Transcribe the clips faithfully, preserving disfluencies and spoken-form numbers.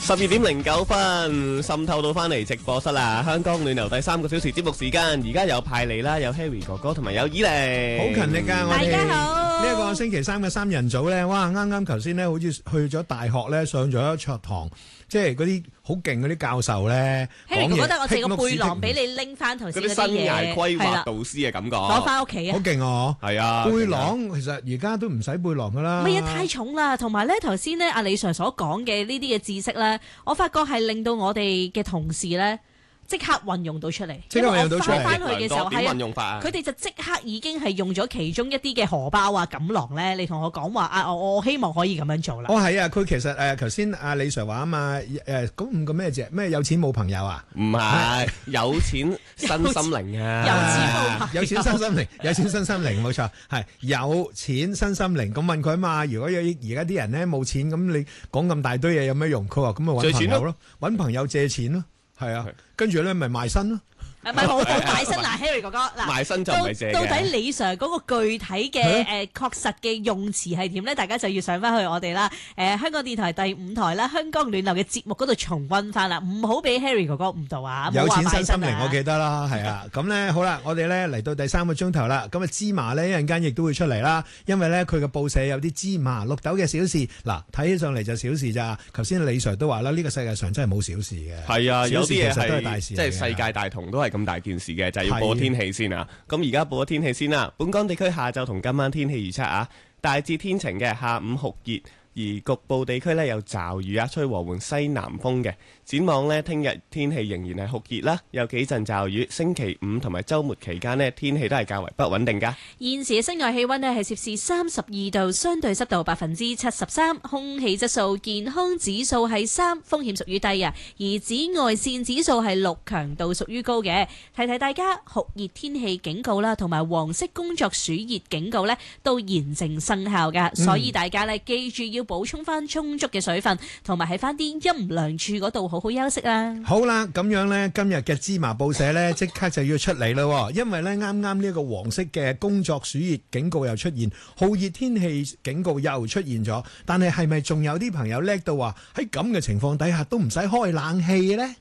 十二點零九分，滲透到翻嚟直播室啦！香港暖流第三個小時節目時間，而家有派利啦，有 Harry 哥哥同埋有以玲， 好勤力噶！我哋大家好， 呢一個星期三嘅三人組咧，哇！啱啱頭先咧，好似去咗大學咧，上咗一桌堂，即係嗰啲好勁嗰啲教授咧。 Harry 哥哥，得我借個背囊俾你拎翻頭先嗰啲嘢， 生涯規劃導師嘅感覺， 攞翻屋企啊！ 好勁啊！ 係啊， 背囊其實而家都唔使背囊噶啦。 唔係啊，太重啦！同埋咧，頭先咧阿李 Sir 所講嘅呢啲嘅知識咧，我發覺係令到我哋嘅同事咧即刻運用到出嚟。 即刻運用到出嚟。 翻去嘅時候係運用法啊， 佢哋就即刻已經係用咗其中一啲嘅荷包啊、錦囊咧，你同我講話啊，我我希望可以咁樣做啦。 哦，係啊，佢其實誒頭先阿李 Sir 話啊嘛，誒嗰五個咩字？咩有錢冇朋友啊？ 唔係有錢身心靈啊， 有錢冇朋友， 有錢身心靈，有錢身心靈冇錯，係有錢身心靈。咁問佢啊嘛，如果有而家啲人咧冇錢，咁你講咁大堆嘢有咩用？佢話咁咪揾朋友咯，揾朋友借錢咯，係啊，跟住咧咪賣身咯。 唔係冇冇賣身嗱 Harry 哥哥嗱， 賣身就唔係借嘅。 到底李 Sir 嗰個具體嘅誒確實嘅用詞係點咧？大家就要上翻去我哋啦，誒香港電台第五台啦，香港暖流嘅節目嗰度重溫翻啦，唔好俾 Harry 哥哥誤導啊！ 有錢身心靈，我記得啦，係啊，咁咧好啦，我哋咧嚟到第三個鐘頭啦，咁啊芝麻咧一陣間亦都會出嚟啦，因為咧佢嘅報社有啲芝麻綠豆嘅小事，嗱睇起上嚟就小事咋，頭先李 Sir 都話啦，呢個世界上真係冇小事嘅， 係啊，有啲嘢其實都係大事， 即係世界大同都係咁大件事嘅，就係要報天氣先啊！咁而家報咗天氣先啦。本港地區下晝同今晚天氣預測啊，大致天晴嘅，下午酷熱，而局部地區呢有驟雨啊，吹和緩西南風嘅。展望呢，聽日天氣仍然係酷熱啦，有幾陣驟雨。星期五同埋週末期間呢，天氣都係較為不穩定㗎。 現時嘅室外氣溫呢係攝氏三十二度，相對濕度百分之七十三，空氣質素健康指數係三，風險屬於低啊。而紫外線指數係六，強度屬於高嘅。提提大家，酷熱天氣警告啦，同埋黃色工作暑熱警告呢都現正生效㗎，嗯、所以大家呢記住要補充翻充足嘅水分，同埋喺翻啲陰涼處嗰度好好休息啊！ 好啦，咁樣呢，今日嘅芝麻報社呢，即刻就要出嚟啦，因為呢啱啱呢一個黃色嘅工作暑熱警告又出現，酷熱天氣警告又出現咗，但係係咪仲有啲朋友叻到話喺咁嘅情況底下都唔使開冷氣呢？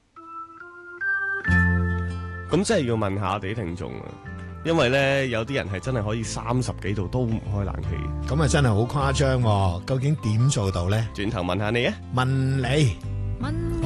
咁真係要問下我哋啲聽眾啊！因為咧，有啲人係真係可以三十幾度都唔開冷氣， 咁啊真係好誇張喎！究竟點做到呢？ 轉頭問下你啊， 問你。問